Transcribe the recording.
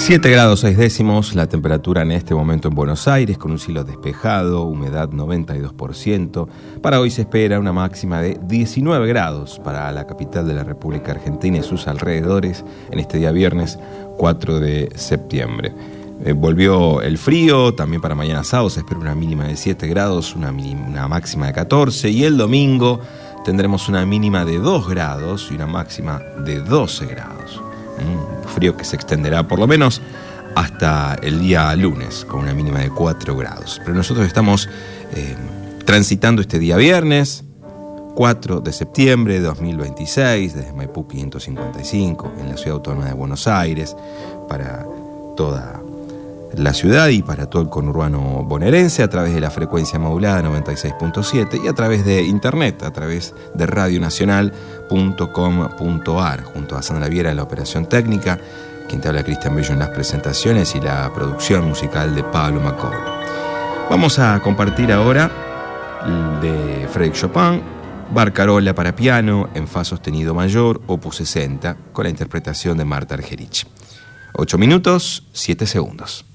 7 grados 6 décimos, la temperatura en este momento en Buenos Aires, con un cielo despejado, humedad 92%. Para hoy se espera una máxima de 19 grados para la capital de la República Argentina y sus alrededores en este día viernes 4 de septiembre. Volvió el frío, también para mañana sábado se espera una mínima de 7 grados, una máxima de 14, y el domingo tendremos una mínima de 2 grados y una máxima de 12 grados. Frío que se extenderá por lo menos hasta el día lunes, con una mínima de 4 grados. Pero nosotros estamos transitando este día viernes, 4 de septiembre de 2026, desde Maipú 555, en la Ciudad Autónoma de Buenos Aires, para toda la ciudad y para todo el conurbano bonaerense, a través de la frecuencia modulada 96.7 y a través de internet, a través de radionacional.com.ar, junto a Sandra Viera en la operación técnica, quien te habla Cristian Bello en las presentaciones y la producción musical de Pablo Macol. Vamos a compartir ahora de Frédéric Chopin, Barcarola para piano en fa sostenido mayor, opus 60, con la interpretación de Marta Argerich. 8 minutos, 7 segundos.